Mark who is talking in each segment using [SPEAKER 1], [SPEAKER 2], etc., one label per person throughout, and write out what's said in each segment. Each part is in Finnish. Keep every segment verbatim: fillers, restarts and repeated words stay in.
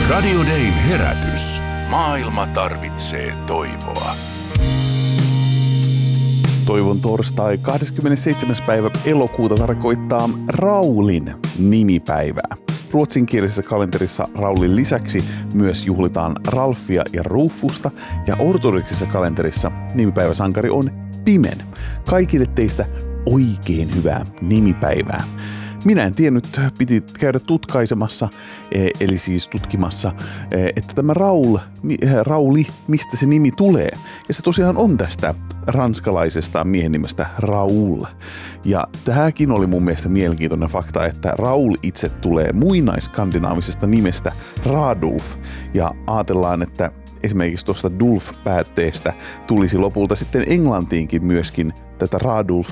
[SPEAKER 1] Radio Dayn herätys. Maailma tarvitsee toivoa.
[SPEAKER 2] Toivon torstai kahdeskymmenesseitsemäs päivä elokuuta tarkoittaa Raulin nimipäivää. Ruotsinkielisessä kalenterissa Raulin lisäksi myös juhlitaan Ralfia ja Rufusta, ja ortodoksisessa kalenterissa nimipäiväsankari on Pimen. Kaikille teistä oikein hyvää nimipäivää. Minä en tiennyt, piti käydä tutkaisemassa, eli siis tutkimassa, että tämä Raul, Rauli, mistä se nimi tulee. Ja se tosiaan on tästä ranskalaisesta miehen nimestä Raul. Ja tämäkin oli mun mielestä mielenkiintoinen fakta, että Raul itse tulee muinaiskandinaavisesta nimestä Radulf. Ja ajatellaan, että esimerkiksi tuosta Dulf-päätteestä tulisi lopulta sitten Englantiinkin myöskin tätä Radulf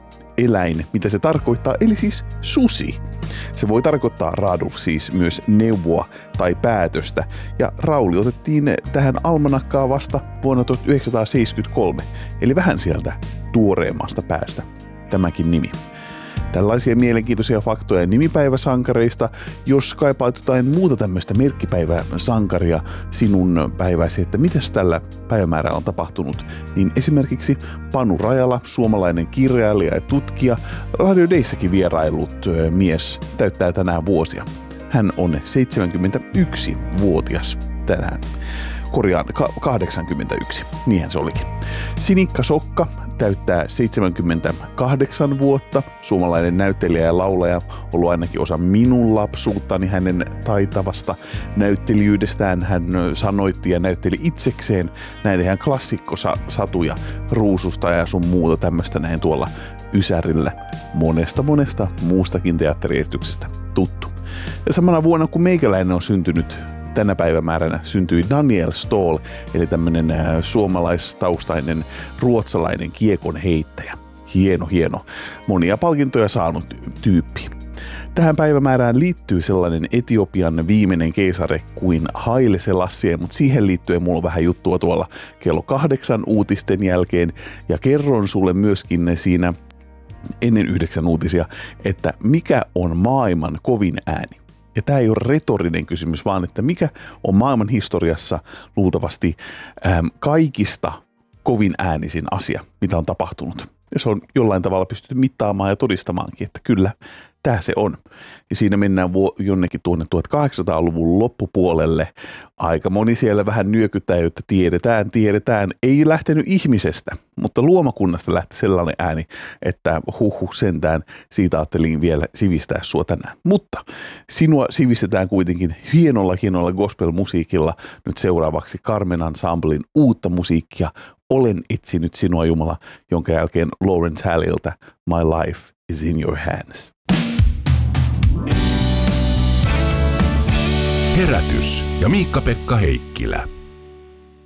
[SPEAKER 2] eläin, mitä se tarkoittaa, eli siis susi. Se voi tarkoittaa Radulf siis myös neuvoa tai päätöstä, ja Rauli otettiin tähän almanakkaan vasta vuonna tuhatyhdeksänsataaseitsemänkymmentäkolme, eli vähän sieltä tuoreemmasta päästä tämäkin nimi. Tällaisia mielenkiintoisia faktoja nimipäiväsankareista. Jos kaipaat jotain muuta tämmöistä merkkipäiväsankaria sinun päiväsi, että mitäs tällä päivämäärällä on tapahtunut, niin esimerkiksi Panu Rajala, suomalainen kirjailija ja tutkija, Radio Dayssäkin vierailut mies, täyttää tänään vuosia. Hän on seitsemänkymmentäyksivuotias tänään. Korjaan, kahdeksankymmentäyksi, niinhän se olikin. Sinikka Sokka täyttää seitsemänkymmentäkahdeksan vuotta, suomalainen näyttelijä ja laulaja, ollut ainakin osa minun lapsuuttani hänen taitavasta näyttelijöydestään. Hän sanoitti ja näytteli itsekseen näitä ihan klassikkosatuja Ruususta ja sun muuta tämmöistä näin tuolla Ysärillä. Monesta monesta muustakin teatteriesityksestä tuttu. Ja samana vuonna kun meikäläinen on syntynyt, tänä päivämääränä syntyi Daniel Ståhl, eli tämmöinen suomalaistaustainen ruotsalainen kiekon heittäjä. Hieno, hieno. Monia palkintoja saanut tyyppi. Tähän päivämäärään liittyy sellainen Etiopian viimeinen keisari kuin Haile Selassie, mutta siihen liittyen mulla on vähän juttua tuolla kello kahdeksan uutisten jälkeen, ja kerron sulle myöskin siinä ennen yhdeksän uutisia, että mikä on maailman kovin ääni. Ja tämä ei ole retorinen kysymys, vaan että mikä on maailman historiassa luultavasti äm, kaikista kovin äänisin asia, mitä on tapahtunut. Ja se on jollain tavalla pystytty mittaamaan ja todistamaankin, että kyllä, tämä se on. Ja siinä mennään vu- jonnekin tuonne tuhatkahdeksansataaluvun loppupuolelle. Aika moni siellä vähän nyökyttää, että tiedetään, tiedetään. Ei lähtenyt ihmisestä, mutta luomakunnasta lähti sellainen ääni, että huhhuh sentään, siitä ajattelin vielä sivistää sua tänään. Mutta sinua sivistetään kuitenkin hienolla, hienolla gospel-musiikilla. Nyt seuraavaksi Carmen Ensemblen uutta musiikkia. Olen etsinyt sinua, Jumala, jonka jälkeen Lawrence Hallilta My Life is in Your Hands.
[SPEAKER 1] Herätys ja Miikka-Pekka Heikkilä.